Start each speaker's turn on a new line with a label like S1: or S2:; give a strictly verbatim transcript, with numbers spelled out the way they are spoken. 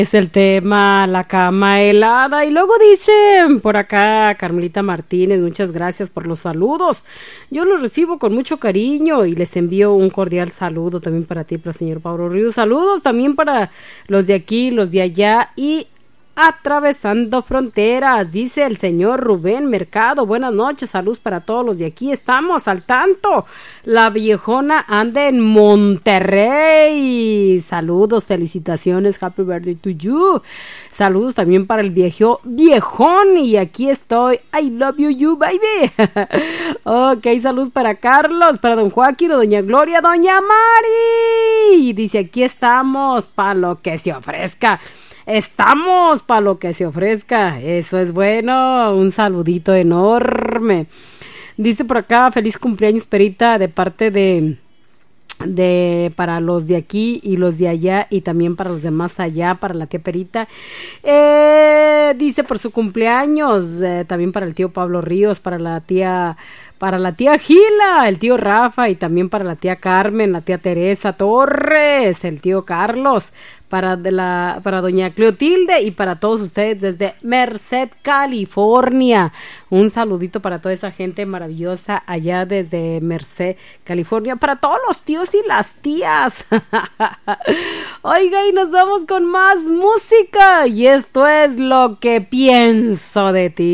S1: Es el tema, la cama helada. Y luego dice por acá Carmelita Martínez, muchas gracias por los saludos. Yo los recibo con mucho cariño y les envío un cordial saludo también para ti, para el señor Pablo Ríos. Saludos también para los de aquí, los de allá y atravesando fronteras, dice el señor Rubén Mercado. Buenas noches, saludos para todos los de aquí. Estamos al tanto. La viejona anda en Monterrey. Saludos, felicitaciones, happy birthday to you. Saludos también para el viejo viejón. Y aquí estoy. I love you, you, baby. Ok, saludos para Carlos, para don Joaquín, doña Gloria, doña Mari. Dice, aquí estamos para lo que se ofrezca. Estamos para lo que se ofrezca. Eso es bueno. Un saludito enorme. Dice por acá, feliz cumpleaños, Perita, de parte de de para los de aquí y los de allá y también para los de más allá, para la tía Perita. Eh, dice por su cumpleaños, eh, también para el tío Pablo Ríos, para la tía para la tía Gila, el tío Rafa y también para la tía Carmen, la tía Teresa Torres, el tío Carlos, para de la para doña Cleotilde y para todos ustedes desde Merced, California. Un saludito para toda esa gente maravillosa allá desde Merced, California, para todos los tíos y las tías. Oiga, y nos vamos con más música y esto es Lo que pienso de ti.